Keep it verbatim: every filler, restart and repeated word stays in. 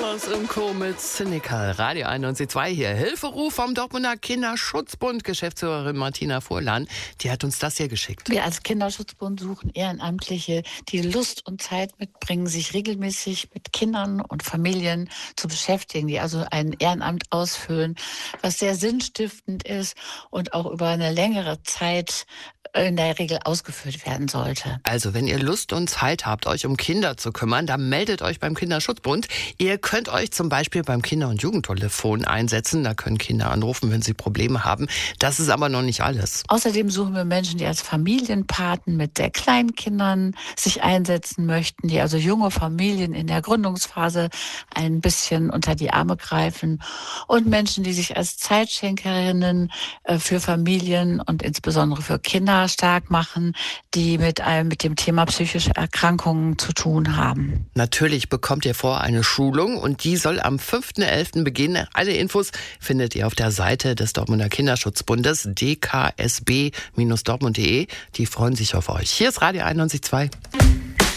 Anders im Co. mit Cynical. Radio einundneunzig Komma zwei hier. Hilferuf vom Dortmunder Kinderschutzbund. Geschäftsführerin Martina Furlan, die hat uns das hier geschickt. Wir als Kinderschutzbund suchen Ehrenamtliche, die Lust und Zeit mitbringen, sich regelmäßig mit Kindern und Familien zu beschäftigen, die also ein Ehrenamt ausfüllen, was sehr sinnstiftend ist und auch über eine längere Zeit in der Regel ausgeführt werden sollte. Also, wenn ihr Lust und Zeit habt, euch um Kinder zu kümmern, dann meldet euch beim Kinderschutzbund. Ihr könnt euch zum Beispiel beim Kinder- und Jugendtelefon einsetzen. Da können Kinder anrufen, wenn sie Probleme haben. Das ist aber noch nicht alles. Außerdem suchen wir Menschen, die als Familienpaten mit sehr kleinen Kindern sich einsetzen möchten, die also junge Familien in der Gründungsphase ein bisschen unter die Arme greifen, und Menschen, die sich als Zeitschenkerinnen für Familien und insbesondere für Kinder stark machen, die mit einem mit dem Thema psychische Erkrankungen zu tun haben. Natürlich bekommt ihr vor eine Schulung, und die soll am fünften elften beginnen. Alle Infos findet ihr auf der Seite des Dortmunder Kinderschutzbundes d k s b Bindestrich dortmund punkt d e. Die freuen sich auf euch. Hier ist Radio einundneunzig Komma zwei.